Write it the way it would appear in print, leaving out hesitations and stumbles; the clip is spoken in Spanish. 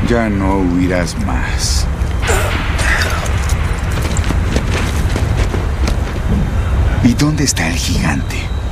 Ya no huirás más. ¿Y dónde está el gigante?